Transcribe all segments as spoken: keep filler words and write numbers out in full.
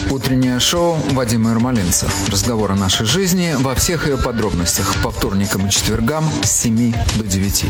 Утреннее шоу Вадима Ермолинца. Разговор о нашей жизни во всех ее подробностях. По вторникам и четвергам с семи до девяти.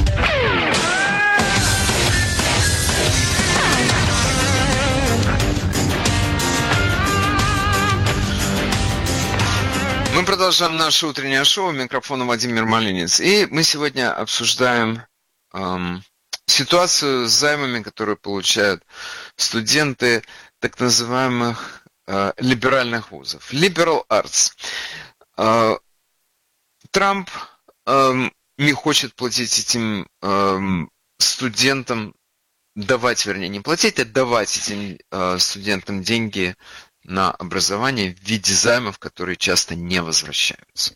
Мы продолжаем наше утреннее шоу. Микрофон Вадим Ермолинец. И мы сегодня обсуждаем эм, ситуацию с займами, которые получают студенты так называемых э, либеральных вузов. Liberal Arts. Э, Трамп э, не хочет платить этим э, студентам, давать, вернее, не платить, а давать этим э, студентам деньги на образование в виде займов, которые часто не возвращаются.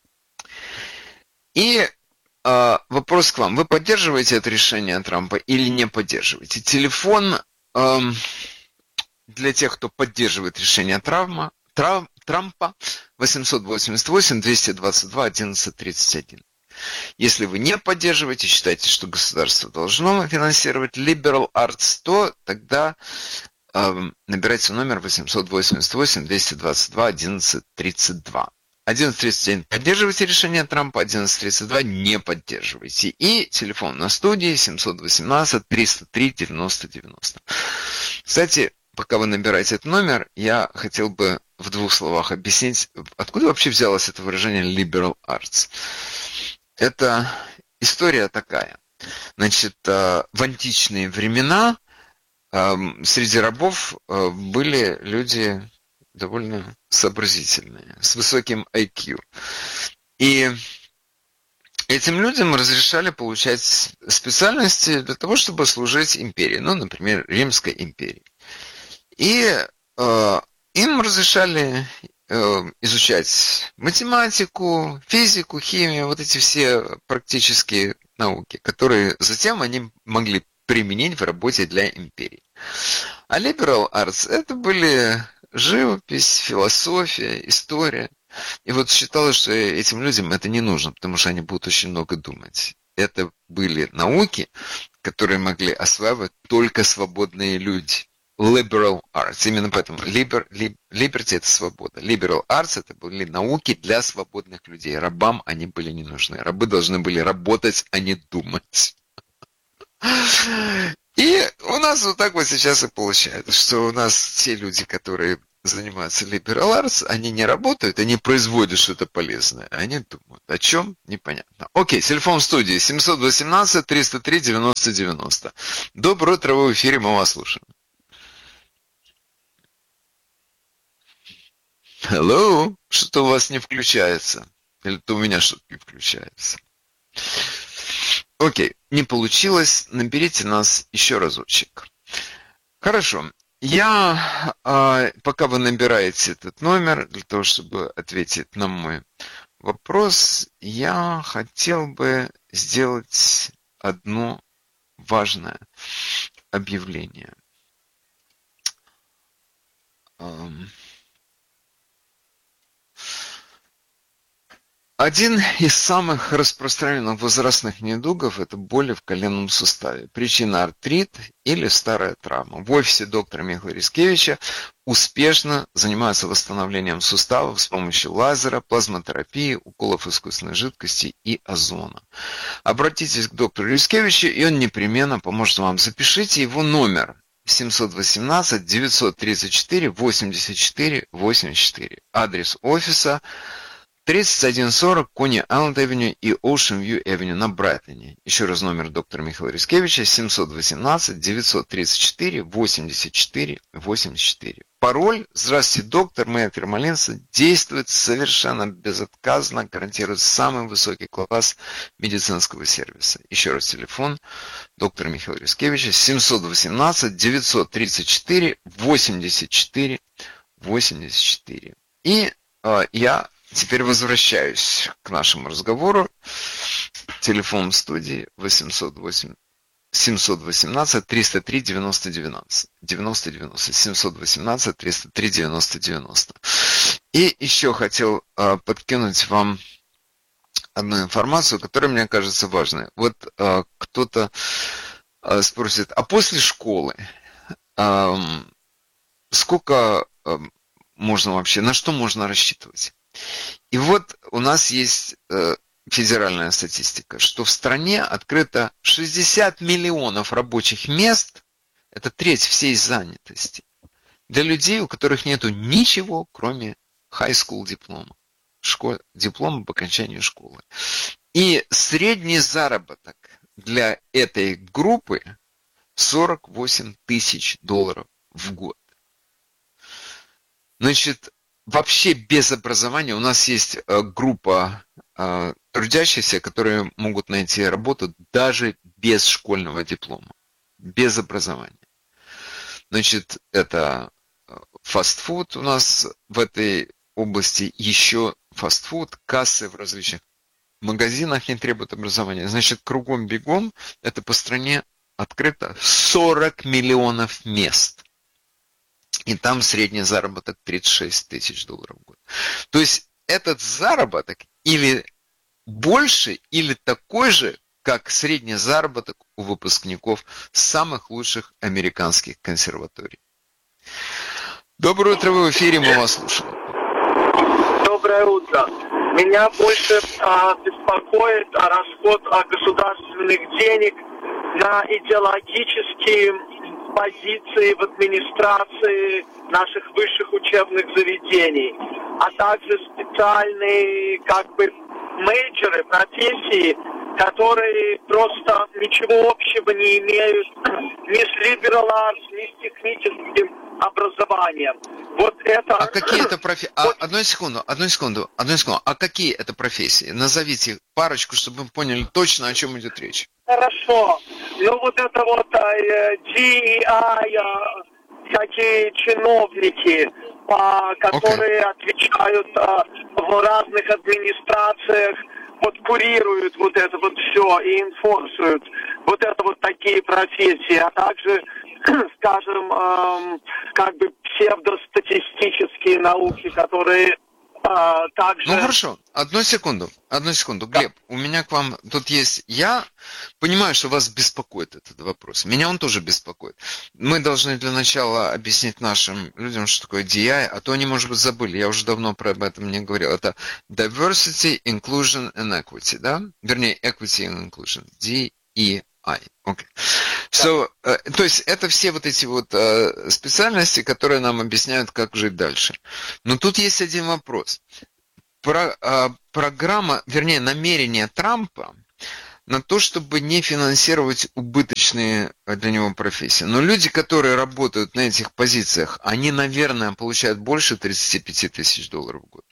И э, вопрос к вам. Вы поддерживаете это решение Трампа или не поддерживаете? Телефон э, для тех, кто поддерживает решение Травма, Трав, Трампа восемь восемь восемь двести двадцать два одиннадцать тридцать один. Если вы не поддерживаете, считаете, что государство должно финансировать Liberal Arts, то тогда набирайте номер восемь восемь восемь двести двадцать два одиннадцать тридцать два. одиннадцать тридцать один поддерживайте решение Трампа, одиннадцать тридцать два не поддерживайте. И телефон на студии семь один восемь триста три девяносто девяносто. Кстати, пока вы набираете этот номер, я хотел бы в двух словах объяснить, откуда вообще взялось это выражение Liberal Arts. Это история такая. Значит, в античные времена среди рабов были люди довольно сообразительные, с высоким ай кью. И этим людям разрешали получать специальности для того, чтобы служить империи, ну, например, Римской империи. И э, им разрешали э, изучать математику, физику, химию, вот эти все практические науки, которые затем они могли применить в работе для империи. А Liberal Arts это были живопись, философия, история. И вот считалось, что этим людям это не нужно, потому что они будут очень много думать. Это были науки, которые могли осваивать только свободные люди. Liberal Arts. Именно поэтому liber, li, Liberty это свобода. Liberal Arts это были науки для свободных людей. Рабам они были не нужны. Рабы должны были работать, а не думать. И у нас вот так вот сейчас и получается, что у нас те люди, которые занимаются Liberal Arts, они не работают, они производят что-то полезное, они думают. О чем? Непонятно. Окей, телефон в студии семь один восемь триста три девяносто девяносто. Доброе утро, вы в эфире, мы вас слушаем. Hello? Что-то у вас не включается. Или то у меня что-то не включается. Окей, не получилось. Наберите нас еще разочек. Хорошо. Я, пока вы набираете этот номер, для того, чтобы ответить на мой вопрос, я хотел бы сделать одно важное объявление. Один из самых распространенных возрастных недугов – это боли в коленном суставе. Причина – артрит или старая травма. В офисе доктора Михаила Рискевича успешно занимаются восстановлением суставов с помощью лазера, плазмотерапии, уколов искусственной жидкости и озона. Обратитесь к доктору Рискевичу, и он непременно поможет вам. Запишите его номер семь один восемь девять три четыре восемьдесят четыре восемьдесят четыре. Адрес офиса – тридцать один сорок Кони Айленд Авеню и Ocean View Авеню на Брайтоне. Еще раз номер доктора Михаила Рискевича семь один восемь девять три четыре восемьдесят четыре восемьдесят четыре. Пароль «Здравствуйте, доктор», Мэтт Ермолинца действует совершенно безотказно, гарантирует самый высокий класс медицинского сервиса. Еще раз телефон доктора Михаила Рискевича семь один восемь девять три четыре восемьдесят четыре восемьдесят четыре. И э, я теперь возвращаюсь к нашему разговору. Телефон в студии восемь ноль восемь семь один восемь триста три девяносто девяносто. девяносто девяносто. семь один восемь триста три девяносто девяносто. И еще хотел э, подкинуть вам одну информацию, которая мне кажется важной. Вот э, кто-то э, спросит, а после школы э, сколько э, можно вообще, на что можно рассчитывать. И вот у нас есть э, федеральная статистика, что в стране открыто шестьдесят миллионов рабочих мест, это треть всей занятости, для людей, у которых нету ничего, кроме high school диплома, школ, диплома по окончанию школы. И средний заработок для этой группы сорок восемь тысяч долларов в год. Значит, вообще без образования у нас есть группа э, трудящихся, которые могут найти работу даже без школьного диплома, без образования. Значит, это фастфуд у нас в этой области, еще фастфуд, кассы в различных магазинах не требуют образования. Значит, кругом-бегом это по стране открыто сорок миллионов мест. И там средний заработок тридцать шесть тысяч долларов в год. То есть этот заработок или больше, или такой же, как средний заработок у выпускников самых лучших американских консерваторий. Доброе утро, вы в эфире, мы вас слушаем. Доброе утро. Меня больше а, беспокоит а, расход а, государственных денег на идеологические позиции в администрации наших высших учебных заведений, а также специальные как бы мейджоры, профессии, которые просто ничего общего не имеют ни с liberal arts, ни с техническим образованием. Вот это... А какие это профессии? А, одну секунду, одну секунду, одну секунду. А какие это профессии? Назовите парочку, чтобы мы поняли точно, о чем идет речь. Хорошо. Ну вот это вот ди и ай, такие чиновники, а, которые okay. отвечают а, в разных администрациях, вот курируют вот это вот все и инфорсуют вот это вот такие профессии, а также, скажем, эм, как бы псевдостатистические науки, которые э, также... Ну хорошо, одну секунду, одну секунду, Глеб, да. У меня к вам тут есть, я понимаю, что вас беспокоит этот вопрос, меня он тоже беспокоит. Мы должны для начала объяснить нашим людям, что такое ди и ай, а то они, может быть, забыли, я уже давно про об этом не говорил, это Diversity, Inclusion and Equity, да? Вернее, Equity and Inclusion, ди и ай, окей. Okay. So, uh, то есть это все вот эти вот uh, специальности, которые нам объясняют, как жить дальше. Но тут есть один вопрос. Про, uh, программа, вернее, намерение Трампа на то, чтобы не финансировать убыточные для него профессии. Но люди, которые работают на этих позициях, они, наверное, получают больше тридцать пять тысяч долларов в год.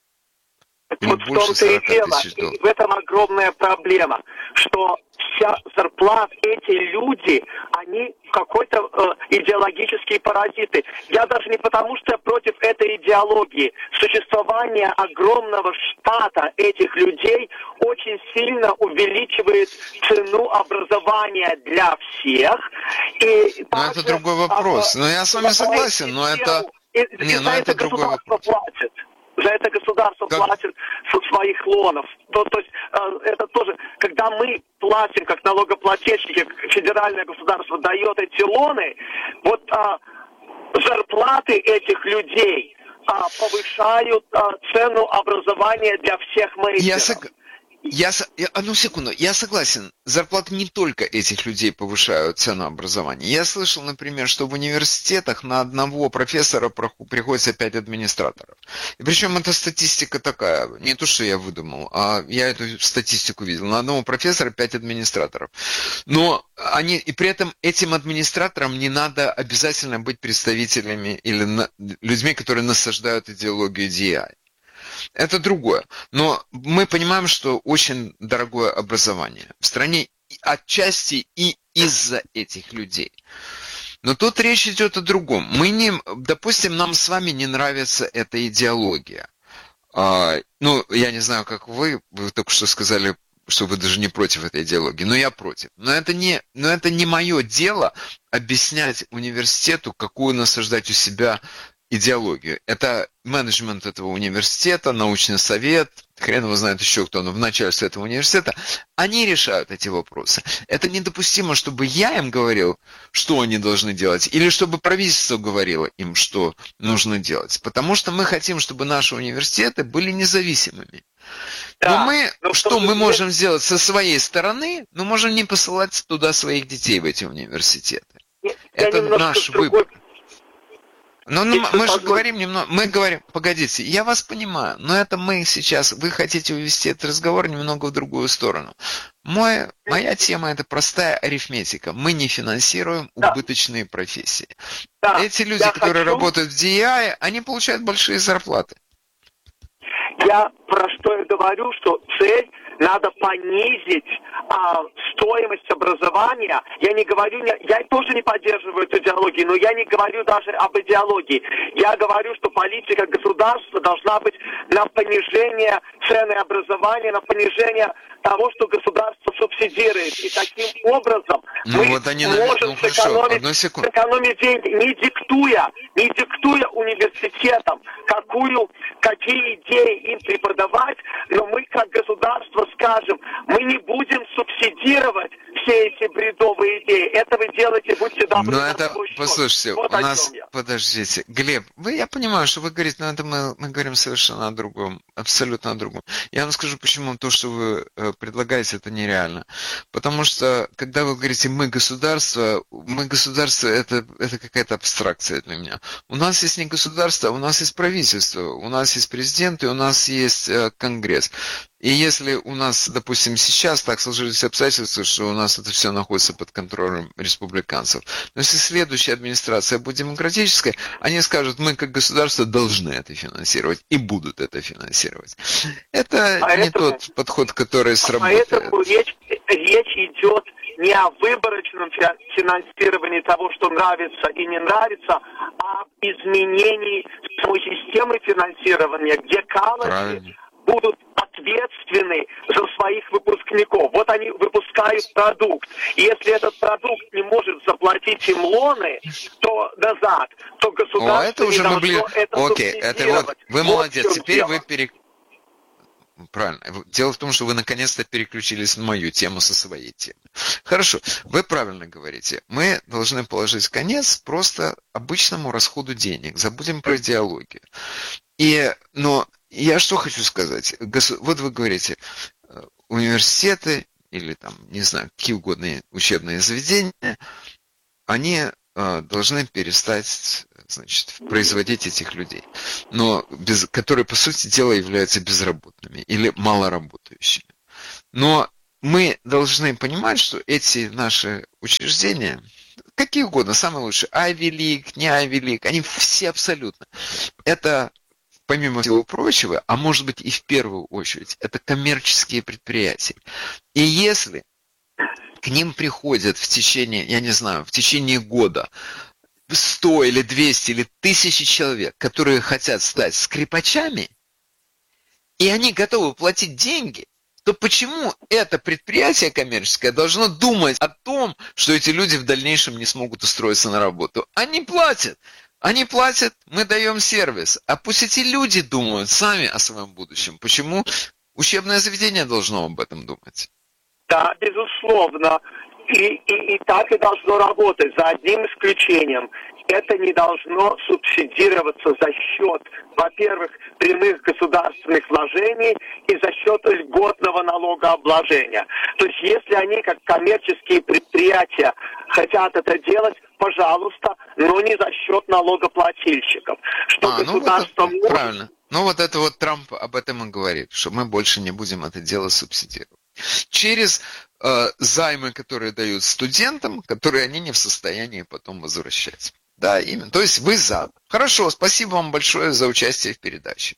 Вот в том-то и дело, и в этом огромная проблема, что вся зарплата, эти люди, они какой-то э, идеологические паразиты. Я даже не потому, что я против этой идеологии. Существование огромного штата этих людей очень сильно увеличивает цену образования для всех. И но также, это другой вопрос. А, но я с вами согласен, но это... И, не, и но это другой вопрос. Платит. За это государство как? платит со своих лонов. То, то есть э, это тоже, когда мы платим, как налогоплательщики, как федеральное государство дает эти лоны, вот э, зарплаты этих людей э, повышают э, цену образования для всех мейджеров. Я, я, одну секунду, я согласен, зарплаты не только этих людей повышают цену образования. Я слышал, например, что в университетах на одного профессора приходится пять администраторов. И причем эта статистика такая, не то, что я выдумал, а я эту статистику видел. На одного профессора пять администраторов. Но они, и при этом этим администраторам не надо обязательно быть представителями или на, людьми, которые насаждают идеологию ди и ай. Это другое. Но мы понимаем, что очень дорогое образование в стране отчасти и из-за этих людей. Но тут речь идет о другом. Мы не, допустим, нам с вами не нравится эта идеология. А, ну, я не знаю, как вы, вы только что сказали, что вы даже не против этой идеологии, но я против. Но это не, но это не мое дело объяснять университету, какую насаждать у себя идеологию. Это менеджмент этого университета, научный совет, хрен его знает еще кто, но в начальстве этого университета, они решают эти вопросы. Это недопустимо, чтобы я им говорил, что они должны делать, или чтобы правительство говорило им, что нужно делать. Потому что мы хотим, чтобы наши университеты были независимыми. Да, но мы, но что мы нет... можем сделать со своей стороны, мы можем не посылать туда своих детей в эти университеты. Я Это наш другой... выбор. Но ну, мы же говорим немного, мы говорим, погодите, я вас понимаю, но это мы сейчас, вы хотите увести этот разговор немного в другую сторону. Мой, моя тема это простая арифметика. Мы не финансируем да. убыточные профессии. Да. Эти люди, я которые хочу... работают в ди и ай, они получают большие зарплаты. Я про что я говорю, что цель надо понизить а, стоимость образования. Я не говорю, не, я тоже не поддерживаю эту идеологию, но я не говорю даже об идеологии. Я говорю, что политика государства должна быть на понижение цены образования, на понижение того, что государство субсидирует. И таким образом ну, мы вот они, можем ну, хорошо, сэкономить, сэкономить деньги, не диктуя, не диктуя университетам, какую, какие идеи им преподавать, но мы как государство скажем, мы не будем субсидировать все эти бредовые идеи. Это вы делаете, будьте добры. Но это, послушайте, вот у нас, подождите, Глеб, вы, я понимаю, что вы говорите, но это мы, мы говорим совершенно о другом, абсолютно о другом. Я вам скажу, почему то, что вы э, предлагаете, это нереально. Потому что, когда вы говорите «мы государство», «мы государство» это, это какая-то абстракция для меня. У нас есть не государство, у нас есть правительство, у нас есть президент и у нас есть э, Конгресс. И если у нас, допустим, сейчас так сложились обстоятельства, что у нас это все находится под контролем республиканцев, но если следующая администрация будет демократической, они скажут, мы как государство должны это финансировать и будут это финансировать. Это поэтому, не тот подход, который сработает. Поэтому речь, речь идет не о выборочном финансировании того, что нравится и не нравится, а об изменении самой системы финансирования, где колледжи будут ответственны за своих выпускников. Вот они выпускают продукт. И если этот продукт не может заплатить им лоны, то назад, то государство О, это уже не мы блин... это Окей, это вот, вы вот молодец, теперь дело. вы перек... Правильно. Дело в том, что вы наконец-то переключились на мою тему со своей темы. Хорошо, вы правильно говорите. Мы должны положить конец просто обычному расходу денег. Забудем про идеологию. И, но я что хочу сказать. Вот вы говорите, университеты или там, не знаю, какие угодно учебные заведения, они должны перестать, значит, производить этих людей, но без, которые, по сути дела, являются безработными или малоработающими. Но мы должны понимать, что эти наши учреждения, какие угодно, самые лучшие, Ivy League, не Ivy League, они все абсолютно, это, помимо всего прочего, а может быть и в первую очередь, это коммерческие предприятия. И если к ним приходят в течение, я не знаю, в течение года сто или двести или тысячи человек, которые хотят стать скрипачами, и они готовы платить деньги, то почему это предприятие коммерческое должно думать о том, что эти люди в дальнейшем не смогут устроиться на работу? Они платят. Они платят, мы даем сервис. А пусть эти люди думают сами о своем будущем. Почему учебное заведение должно об этом думать? Да, безусловно. И, и, и так и должно работать, за одним исключением. Это не должно субсидироваться за счет, во-первых, прямых государственных вложений и за счет льготного налогообложения. То есть, если они, как коммерческие предприятия, хотят это делать, пожалуйста, но не за счет налогоплательщиков. Что а, государство ну вот это, может... Правильно. Ну вот это вот Трамп об этом и говорит, что мы больше не будем это дело субсидировать. Через э, займы, которые дают студентам, которые они не в состоянии потом возвращать. Да, именно. То есть вы за. Хорошо, спасибо вам большое за участие в передаче.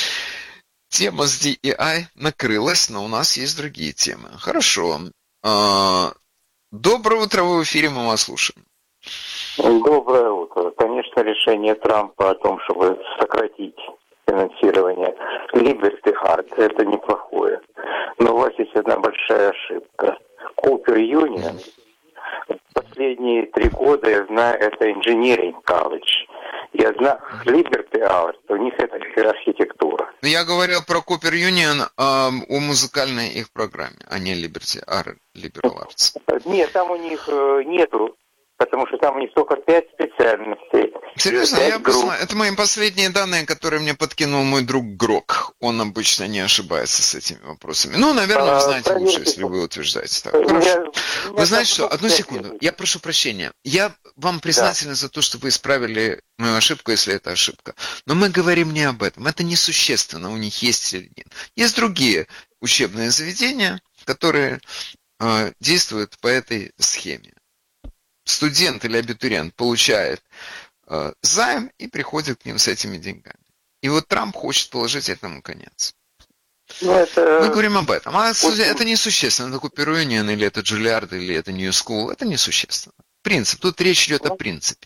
Тема с ди и ай накрылась, но у нас есть другие темы. Хорошо. Э, доброе утро, вы в эфире, мы вас слушаем. Доброе утро. Конечно, решение Трампа о том, чтобы сократить финансирование Liberty Heart, это неплохое. Но у вас есть одна большая ошибка. Cooper Union, последние три года, я знаю, это Engineering College. Я знаю, Liberty Arts, у них это архитектура. Я говорил про Cooper Union э, о музыкальной их программе, а не Liberty Art, Liberal Arts. Нет, там у них э, нету, потому что там у них только пять специальностей. Серьезно, я групп. посмотрю. Это мои последние данные, которые мне подкинул мой друг Грок. Он обычно не ошибается с этими вопросами. Ну, наверное, вы знаете а, лучше, если вы утверждаете так. Хорошо. Я, Вы знаете что? Одну секунду. Я прошу прощения. Я вам признателен да. за то, что вы исправили мою ошибку, если это ошибка. Но мы говорим не об этом. Это несущественно, у них есть или нет. Есть другие учебные заведения, которые э, действуют по этой схеме. Студент или абитуриент получает э, займ и приходит к ним с этими деньгами. И вот Трамп хочет положить этому конец. Ну, это... Мы говорим об этом. А Очень... это несущественно. Это Cooper Union, или это Juilliard, или это New School. Это несущественно. Принцип. Тут речь идет ну, о принципе.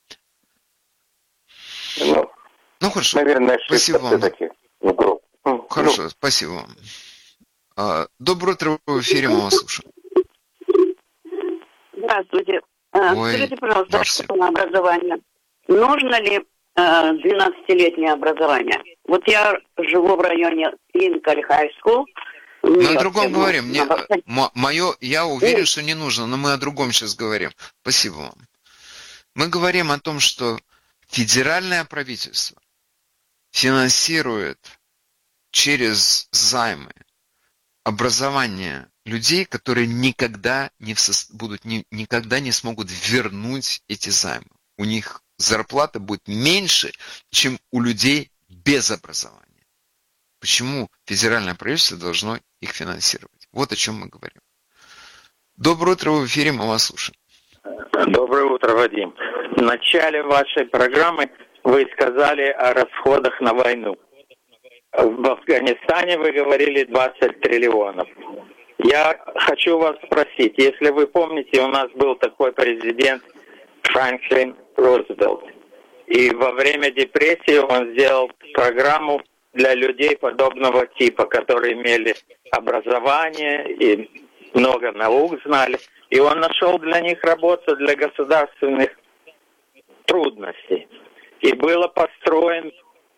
Ну, ну хорошо. Наверное, спасибо вам. Ну, хорошо, ну. спасибо вам. А, доброе утро, в эфире, мы вас слушаем. Здравствуйте. Ой, скажите, пожалуйста, на образование. Нужно ли двенадцатилетнее образование? Вот я живу в районе Линкольн Хай Скул. Мы о другом говорим. Мне, мое, я уверен, что не нужно, но мы о другом сейчас говорим. Спасибо вам. Мы говорим о том, что федеральное правительство финансирует через займы образование людей, которые никогда не в со... будут ни... никогда не смогут вернуть эти займы. У них зарплата будет меньше, чем у людей без образования. Почему федеральное правительство должно их финансировать? Вот о чем мы говорим. Доброе утро, в эфире, мы вас слушаем. Доброе утро, Вадим. В начале вашей программы вы сказали о расходах на войну. В Афганистане вы говорили двадцать триллионов. Я хочу вас спросить, если вы помните, у нас был такой президент Франклин Рузвельт. И во время депрессии он сделал программу для людей подобного типа, которые имели образование и много наук знали. И он нашел для них работу для государственных трудностей. И было построен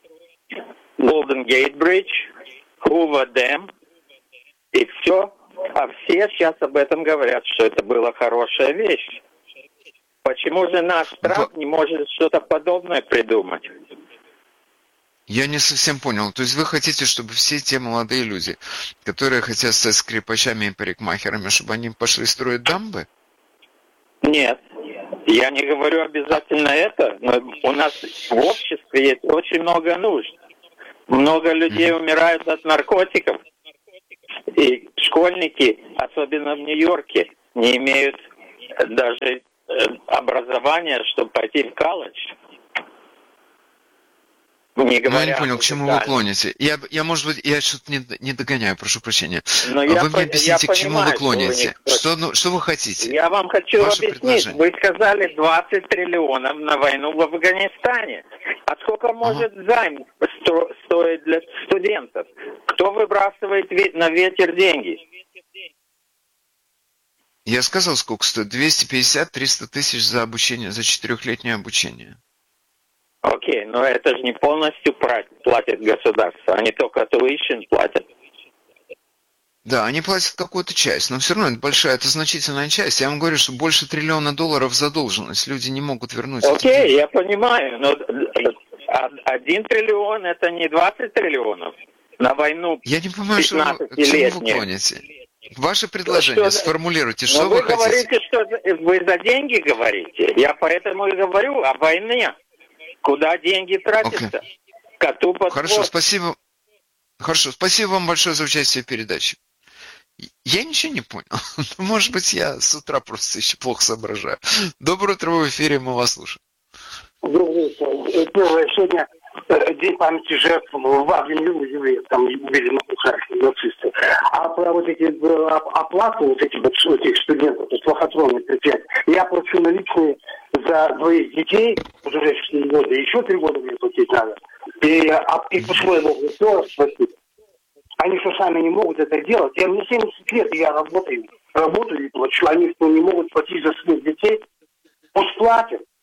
Golden Gate Bridge, Hoover Dam, и все. А все сейчас об этом говорят, что это была хорошая вещь. Почему же наш Трамп не может что-то подобное придумать? Я не совсем понял. То есть вы хотите, чтобы все те молодые люди, которые хотят стать скрипачами и парикмахерами, чтобы они пошли строить дамбы? Нет. Я не говорю обязательно это, но у нас в обществе есть очень много нужд. Много людей mm-hmm. умирают от наркотиков. И школьники, особенно в Нью-Йорке, не имеют даже образования, чтобы пойти в колледж. Не говоря, ну, я не понял, к чему вы клоните. Я, я, может быть, я что-то не, не догоняю, прошу прощения. Но вы я мне объясните, к чему понимаю, вы клоните. Что, вы что, ну, что вы хотите? Я вам хочу Ваше объяснить. Вы сказали двадцать триллионов на войну в Афганистане. А сколько может ага. займ сто, стоить для студентов? Кто выбрасывает на ветер деньги? Я сказал, сколько стоит. двести пятьдесят - триста тысяч за обучение, за четырехлетнее обучение. Окей, но это же не полностью платит государство, они только tuition платят. Да, они платят какую-то часть, но все равно это большая, это значительная часть. Я вам говорю, что больше триллиона долларов задолженность, люди не могут вернуть. Окей, я понимаю, но один триллион это не двадцать триллионов на войну. Я не понимаю, что вы, к чему вы клоните. Ваше предложение что, сформулируйте, что вы, вы вы хотите. Говорите, что вы за деньги говорите. Я поэтому и говорю о войне. Куда деньги тратятся? Okay. Коту под Хорошо, хвост. спасибо. Хорошо, спасибо вам большое за участие в передаче. Я ничего не понял. Может быть, я с утра просто еще плохо соображаю. Доброе утро, в эфире, мы вас слушаем. Доброе утро. Первое, сегодня день памяти жертв в Авгенвилле, евреев, там убили нацисты. А про вот эти оплаты вот этих, вот этих студентов, то есть лохотронные предприятия, я плачу наличные за двоих детей, уже четыре года, еще три года мне платить надо. И, а, и почему я могу все спросить? Они что, сами не могут это делать? Я мне семьдесят лет, я работаю, работаю и плачу. Они что, не могут платить за своих детей? Пусть платят.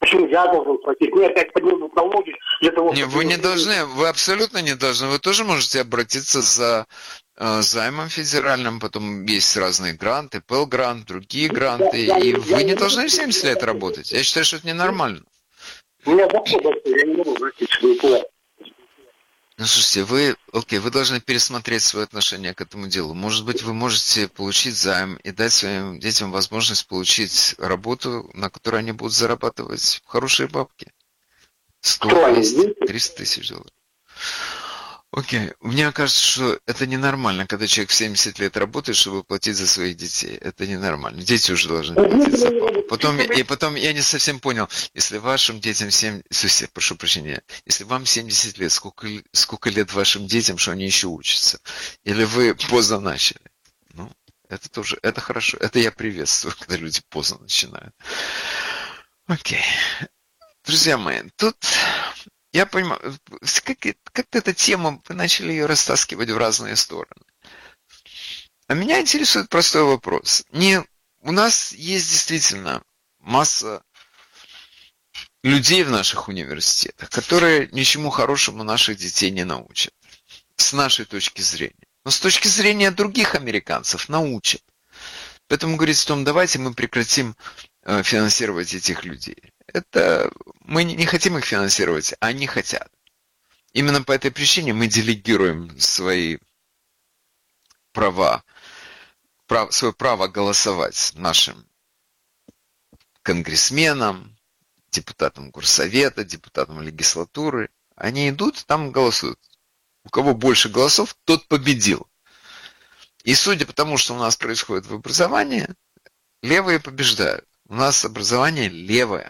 Почему я должен платить? Мне опять поднимут налоги для того, не, чтобы... Вы не должны, вы абсолютно не должны. Вы тоже можете обратиться за э, займом федеральным, потом есть разные гранты, Пэл-грант, другие гранты, я, и я, вы я не должны в семьдесят лет работать. Я считаю, что это ненормально. У меня доход, я не могу обратиться никуда. Ну, слушайте, вы, окей, вы должны пересмотреть свое отношение к этому делу. Может быть, вы можете получить займ и дать своим детям возможность получить работу, на которой они будут зарабатывать хорошие бабки. сто, двести, триста тысяч долларов. Окей, мне кажется, что это ненормально, когда человек в семьдесят лет работает, чтобы платить за своих детей. Это ненормально. Дети уже должны платить за папу. Потом, и потом, я не совсем понял, если вашим детям семьдесят... Слушайте, прошу прощения. Если вам семьдесят лет, сколько, сколько лет вашим детям, что они еще учатся? Или вы поздно начали? Ну, это тоже, это хорошо. Это я приветствую, когда люди поздно начинают. Окей. Друзья мои, тут... Я понимаю, как, как-то эта тема, вы начали ее растаскивать в разные стороны. А меня интересует простой вопрос. Не, у нас есть действительно масса людей в наших университетах, которые ничему хорошему наших детей не научат. С нашей точки зрения. Но с точки зрения других американцев научат. Поэтому говорится о том, давайте мы прекратим э, финансировать этих людей. Это мы не хотим их финансировать, а они хотят. Именно по этой причине мы делегируем свои права, прав, свое право голосовать нашим конгрессменам, депутатам горсовета, депутатам легислатуры. Они идут, там голосуют. У кого больше голосов, тот победил. И судя по тому, что у нас происходит в образовании, левые побеждают. У нас образование левое.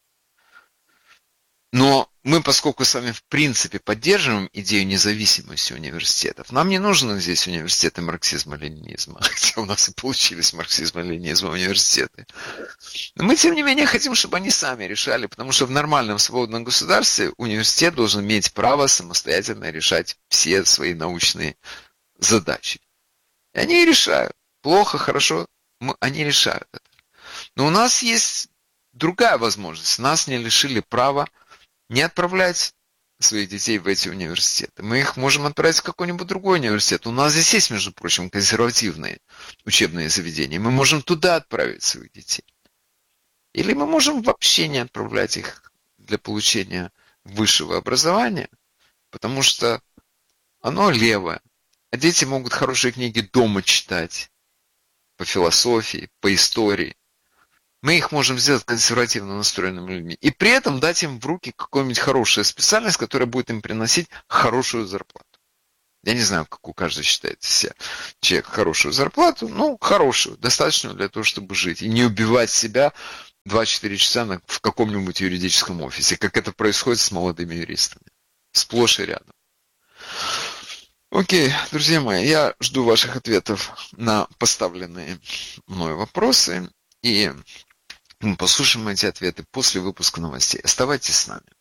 Но мы, поскольку с вами в принципе поддерживаем идею независимости университетов, нам не нужны здесь университеты марксизма-ленинизма, хотя у нас и получились марксизма-ленинизма университеты. Но мы, тем не менее, хотим, чтобы они сами решали, потому что в нормальном свободном государстве университет должен иметь право самостоятельно решать все свои научные задачи. И они решают. Плохо, хорошо, мы, они решают это. Но у нас есть другая возможность. Нас не лишили права не отправлять своих детей в эти университеты. Мы их можем отправить в какой-нибудь другой университет. У нас здесь есть, между прочим, консервативные учебные заведения. Мы можем туда отправить своих детей. Или мы можем вообще не отправлять их для получения высшего образования, потому что оно левое. А дети могут хорошие книги дома читать по философии, по истории. Мы их можем сделать консервативно настроенными людьми. И при этом дать им в руки какую-нибудь хорошую специальность, которая будет им приносить хорошую зарплату. Я не знаю, какую каждый считает себе человек хорошую зарплату. Ну, хорошую, достаточную для того, чтобы жить. И не убивать себя два-четыре часа в каком-нибудь юридическом офисе, как это происходит с молодыми юристами. Сплошь и рядом. Окей, друзья мои, я жду ваших ответов на поставленные мной вопросы. И мы послушаем эти ответы после выпуска новостей. Оставайтесь с нами.